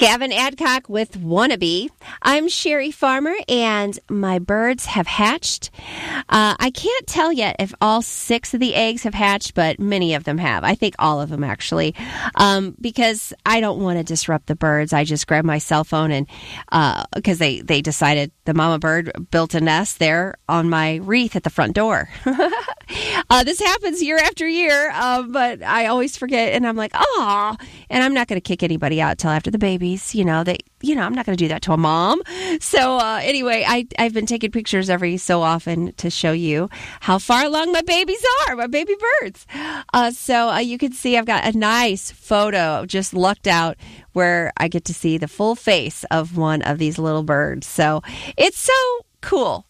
Gavin Adcock with Wannabe. I'm Sherry Farmer, and my birds have hatched. I can't tell yet if all 6 of the eggs have hatched, but many of them have. I think all of them, actually, because I don't want to disrupt the birds. I just grabbed my cell phone, and because they decided the mama bird built a nest there on my wreath at the front door. This happens year after year, but I always forget, and I'm like, oh, and I'm not going to kick anybody out till after the babies. I'm not going to do that to a mom. So anyway, I've been taking pictures every so often to show you how far along my babies are, my baby birds. So you can see I've got a nice photo, just lucked out, where I get to see the full face of one of these little birds. So it's so cool,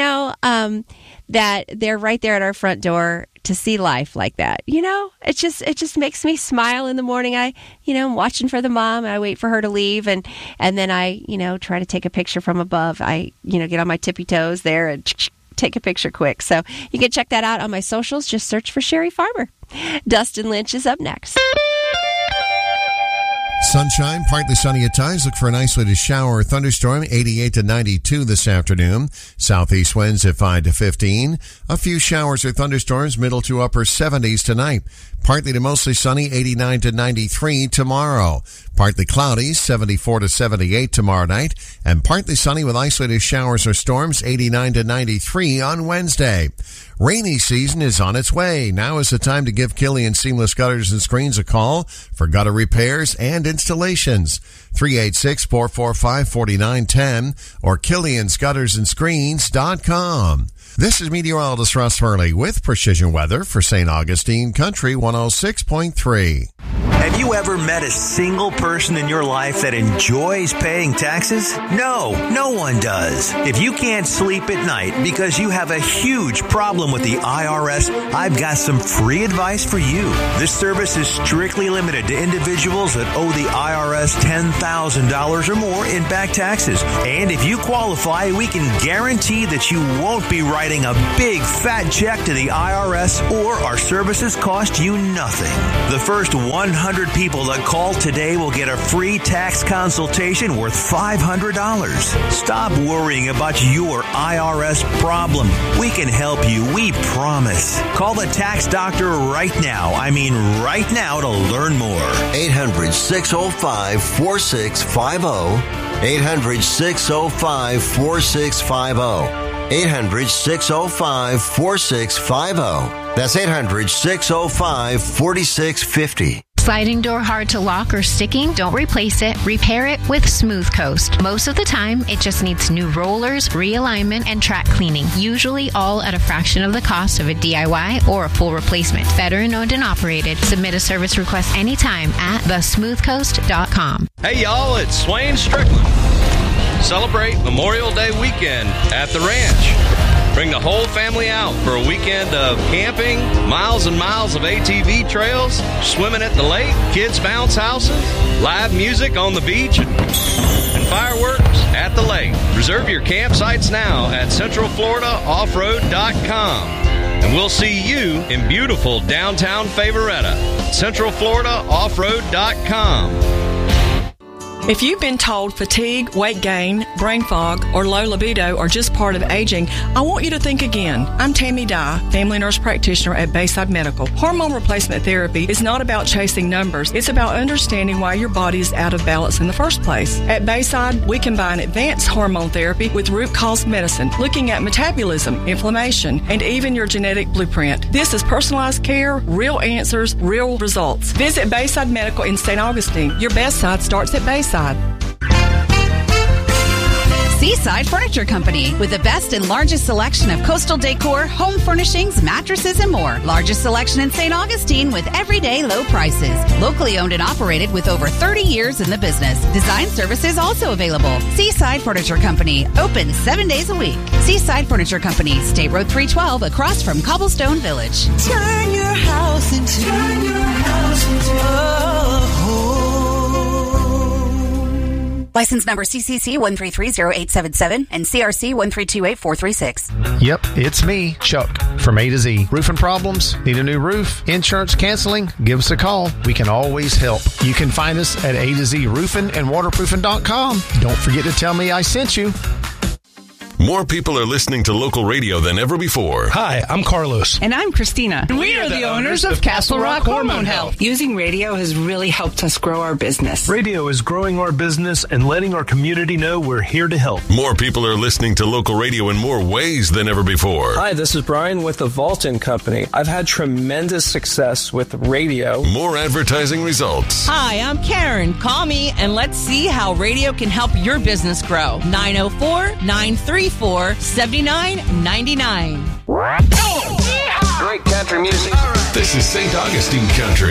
that they're right there at our front door to see life like that. It just makes me smile in the morning. I'm watching for the mom. I wait for her to leave, and then I, try to take a picture from above. I, get on my tippy toes there and take a picture quick. So you can check that out on my socials. Just search for Sherry Farmer. Dustin Lynch is up next. Sunshine, partly sunny at times. Look for an isolated shower or thunderstorm, 88 to 92 this afternoon. Southeast winds at 5 to 15. A few showers or thunderstorms, middle to upper 70s tonight. Partly to mostly sunny, 89 to 93 tomorrow. Partly cloudy, 74 to 78 tomorrow night. And partly sunny with isolated showers or storms, 89 to 93 on Wednesday. Rainy season is on its way. Now is the time to give Killian Seamless Gutters and Screens a call for gutter repairs and installations. 386-445-4910 or KilliansGuttersandScreens.com. This is meteorologist Russ Hurley with Precision Weather for St. Augustine Country 106.3. Have you ever met a single person in your life that enjoys paying taxes? No one does. If you can't sleep at night because you have a huge problem with the IRS, I've got some free advice for you. This service is strictly limited to individuals that owe the IRS $10,000 or more in back taxes. And if you qualify, we can guarantee that you won't be writing a big fat check to the IRS, or our services cost you nothing. The first 100 people that call today will get a free tax consultation worth $500. Stop worrying about your IRS problem. We can help you, we promise. Call the tax doctor right now. I mean right now to learn more. 800-605-4650. 800-605-4650. 800-605-4650. That's 800-605-4650. Sliding door hard to lock or sticking? Don't replace it. Repair it with Smooth Coast. Most of the time, it just needs new rollers, realignment, and track cleaning. Usually all at a fraction of the cost of a DIY or a full replacement. Veteran owned and operated. Submit a service request anytime at thesmoothcoast.com. Hey y'all, it's Swain Strickland. Celebrate Memorial Day weekend at the ranch. Bring the whole family out for a weekend of camping, miles and miles of ATV trails, swimming at the lake, kids' bounce houses, live music on the beach, and fireworks at the lake. Reserve your campsites now at CentralFloridaOffroad.com. And we'll see you in beautiful downtown Favoretta. CentralFloridaOffroad.com. If you've been told fatigue, weight gain, brain fog, or low libido are just part of aging, I want you to think again. I'm Tammy Dye, family nurse practitioner at Bayside Medical. Hormone replacement therapy is not about chasing numbers. It's about understanding why your body is out of balance in the first place. At Bayside, we combine advanced hormone therapy with root cause medicine, looking at metabolism, inflammation, and even your genetic blueprint. This is personalized care, real answers, real results. Visit Bayside Medical in St. Augustine. Your best side starts at Bayside. Seaside Furniture Company, with the best and largest selection of coastal decor, home furnishings, mattresses, and more. Largest selection in St. Augustine with everyday low prices. Locally owned and operated with over 30 years in the business. Design services also available. Seaside Furniture Company, open 7 days a week. Seaside Furniture Company, State Road 312, across from Cobblestone Village. Turn your house into a home. License number CCC 1330877 and CRC 1328436. Yep, it's me, Chuck, from A to Z. Roofing problems? Need a new roof? Insurance canceling? Give us a call. We can always help. You can find us at A to Z Roofing and Waterproofing.com. Don't forget to tell me I sent you. More people are listening to local radio than ever before. Hi, I'm Carlos. And I'm Christina. We are the owners of Castle Rock Hormone Health. Using radio has really helped us grow our business. Radio is growing our business and letting our community know we're here to help. More people are listening to local radio in more ways than ever before. Hi, this is Brian with the Vaulton Company. I've had tremendous success with radio. More advertising results. Hi, I'm Karen. Call me and let's see how radio can help your business grow. 904-934-7999. Great country music. This is St. Augustine Country.